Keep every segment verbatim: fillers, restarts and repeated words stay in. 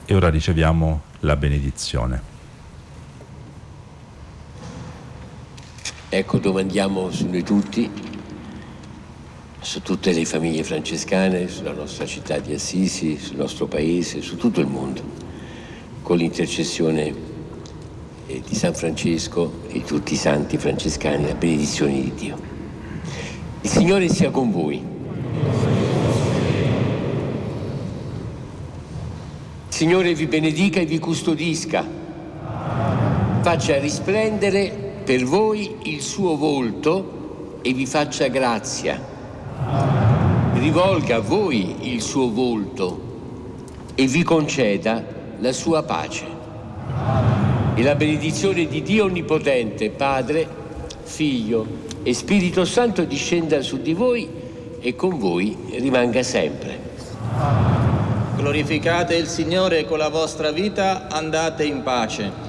E ora riceviamo la benedizione. Ecco, domandiamo su noi tutti, su tutte le famiglie francescane, sulla nostra città di Assisi, sul nostro paese, su tutto il mondo, con l'intercessione di San Francesco e di tutti i santi francescani, la benedizione di Dio. Il Signore sia con voi. Il Signore vi benedica e vi custodisca, faccia risplendere per voi il suo volto e vi faccia grazia, rivolga a voi il suo volto e vi conceda la sua pace. E la benedizione di Dio Onnipotente, Padre, Figlio e Spirito Santo discenda su di voi e con voi rimanga sempre. Glorificate il Signore con la vostra vita, andate in pace.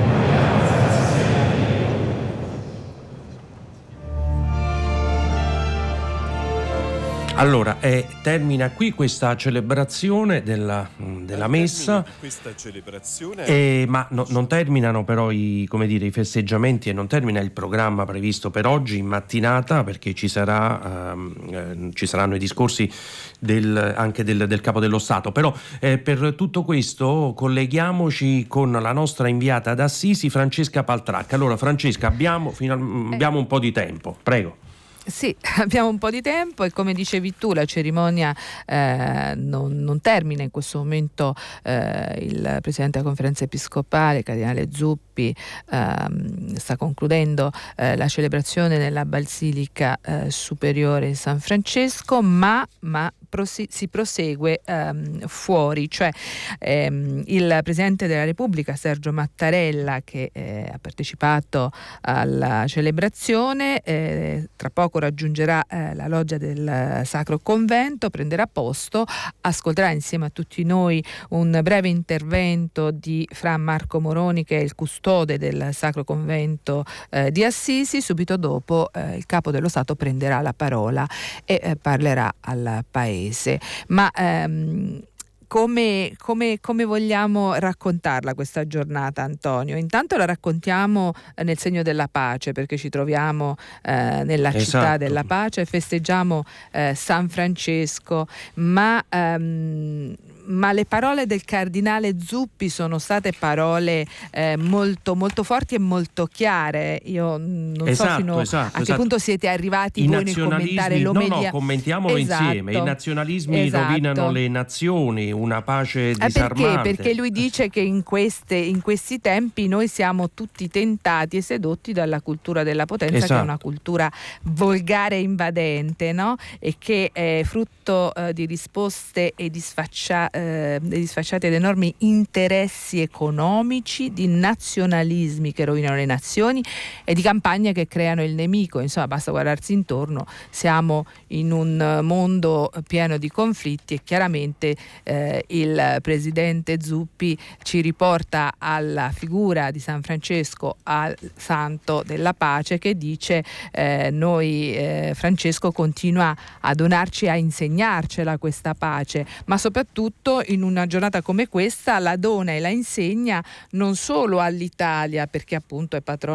Allora, eh, termina qui questa celebrazione della, della messa, questa celebrazione eh, ma no, non terminano però i, come dire, i festeggiamenti e non termina il programma previsto per oggi in mattinata, perché ci, sarà, ehm, eh, ci saranno i discorsi del, anche del, del Capo dello Stato. Però eh, per tutto questo colleghiamoci con la nostra inviata ad Assisi, Francesca Paltracca. Allora Francesca, abbiamo, final, abbiamo un po' di tempo, prego. Sì, abbiamo un po' di tempo e come dicevi tu la cerimonia eh, non, non termina in questo momento. Eh, il Presidente della Conferenza Episcopale, Cardinale Zuppi, ehm, sta concludendo eh, la celebrazione nella Basilica eh, Superiore San Francesco, ma, ma prosi- si prosegue ehm, fuori, cioè ehm, il Presidente della Repubblica Sergio Mattarella, che eh, ha partecipato alla celebrazione, eh, tra poco raggiungerà eh, la loggia del Sacro Convento, prenderà posto, ascolterà insieme a tutti noi un breve intervento di Fra Marco Moroni, che è il custode del Sacro Convento eh, di Assisi. Subito dopo eh, il Capo dello Stato prenderà la parola e eh, parlerà al Paese. Ma ehm, Come, come, come vogliamo raccontarla questa giornata, Antonio? Intanto la raccontiamo eh, nel segno della pace, perché ci troviamo eh, nella esatto. città della pace, festeggiamo eh, San Francesco, ma, ehm, ma le parole del Cardinale Zuppi sono state parole eh, molto, molto forti e molto chiare. Io non esatto, so fino esatto, a che esatto. punto siete arrivati I voi nel commentare l'omelia. No, no, commentiamolo esatto. insieme. I nazionalismi esatto. rovinano le nazioni, una pace Eh disarmante. perché? Perché lui dice che in, queste, in questi tempi noi siamo tutti tentati e sedotti dalla cultura della potenza, esatto. che è una cultura volgare e invadente, no? E che è frutto eh, di risposte e di, sfaccia, eh, di sfacciati ed enormi interessi economici, di nazionalismi che rovinano le nazioni e di campagne che creano il nemico. Insomma, basta guardarsi intorno, siamo in un mondo pieno di conflitti e chiaramente eh, il Presidente Zuppi ci riporta alla figura di San Francesco, al santo della pace, che dice eh, noi eh, Francesco continua a donarci, a insegnarcela questa pace, ma soprattutto in una giornata come questa la dona e la insegna non solo all'Italia, perché appunto è patrono